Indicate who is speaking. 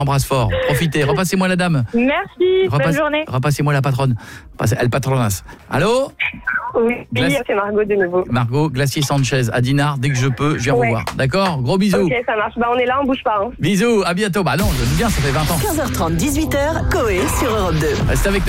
Speaker 1: Embrasse fort, profitez, repassez-moi la dame.
Speaker 2: Merci, bonne journée.
Speaker 1: Repassez-moi la patronne. Elle patronasse. Allô?
Speaker 2: Oui, c'est Margot de nouveau.
Speaker 1: Margot, Glacier Sanchez, à Dinard, dès que je peux, je viens vous voir. D'accord? Gros bisous.
Speaker 2: Ok, ça marche. On est là, on bouge pas.
Speaker 1: Bisous, à bientôt. Non, je dis bien, ça fait 20 ans.
Speaker 3: 15h30, 18h, Coé sur Europe 2.
Speaker 1: Restez avec nous.